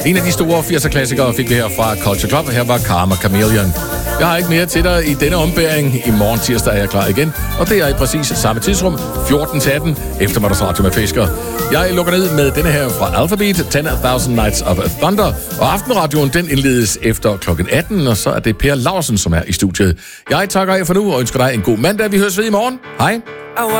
En af de store 80'er-klassikere fik vi her fra Culture Club, og her var Karma Chameleon. Jeg har ikke mere til dig i denne ombæring. I morgen tirsdag er jeg klar igen, og det er i præcis samme tidsrum, 14-18, eftermiddagsradio med Fisker. Jeg lukker ned med denne her fra Alphabet, 10,000 Nights of Thunder, og aftenradioen den indledes efter klokken 18, og så er det Per Larsen, som er i studiet. Jeg takker af for nu og ønsker dig en god mandag. Vi høres ved i morgen. Hej.